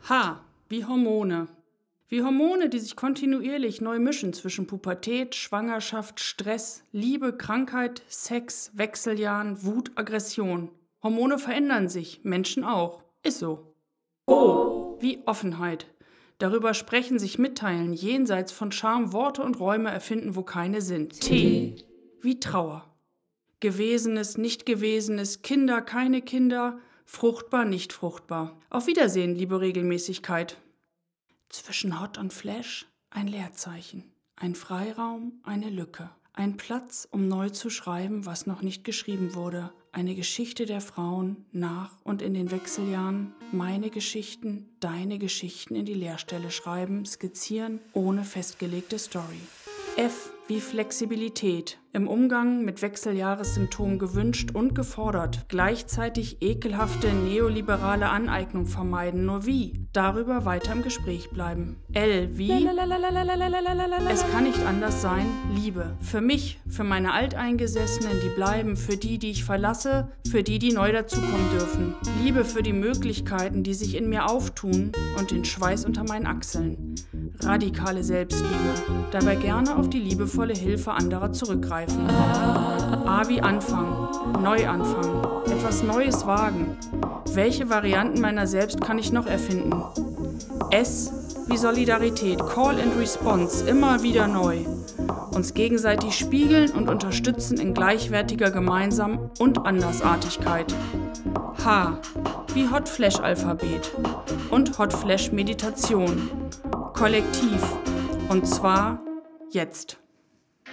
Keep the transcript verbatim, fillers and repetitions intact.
H wie Hormone. Wie Hormone, die sich kontinuierlich neu mischen zwischen Pubertät, Schwangerschaft, Stress, Liebe, Krankheit, Sex, Wechseljahren, Wut, Aggression. Hormone verändern sich, Menschen auch. Ist so. O wie Offenheit. Darüber sprechen, sich mitteilen, jenseits von Scham, Worte und Räume erfinden, wo keine sind. T wie Trauer. Gewesenes, Nicht-Gewesenes, Kinder, keine Kinder, fruchtbar, nicht fruchtbar. Auf Wiedersehen, liebe Regelmäßigkeit. Zwischen Hot und Flash ein Leerzeichen, ein Freiraum, eine Lücke, ein Platz, um neu zu schreiben, was noch nicht geschrieben wurde, eine Geschichte der Frauen nach und in den Wechseljahren, meine Geschichten, deine Geschichten in die Leerstelle schreiben, skizzieren, ohne festgelegte Story. F wie Flexibilität. Im Umgang mit Wechseljahressymptomen gewünscht und gefordert. Gleichzeitig ekelhafte neoliberale Aneignung vermeiden. Nur wie? Darüber weiter im Gespräch bleiben. L wie Es kann nicht anders sein. Liebe. Für mich, für meine Alteingesessenen, die bleiben, für die, die ich verlasse, für die, die neu dazukommen dürfen. Liebe für die Möglichkeiten, die sich in mir auftun und den Schweiß unter meinen Achseln. Radikale Selbstliebe. Dabei gerne auf die liebevolle Hilfe anderer zurückgreifen. A wie Anfang, Neuanfang, etwas Neues wagen. Welche Varianten meiner selbst kann ich noch erfinden? S wie Solidarität, Call and Response, immer wieder neu. Uns gegenseitig spiegeln und unterstützen in gleichwertiger Gemeinsam- und Andersartigkeit. H wie Hot Flash Alphabet und Hot Flash Meditation. Kollektiv. Und zwar jetzt.